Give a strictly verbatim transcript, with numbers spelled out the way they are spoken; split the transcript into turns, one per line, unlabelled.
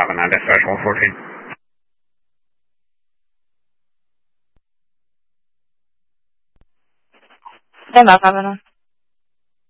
个男的射手附身。
再麻烦了呢？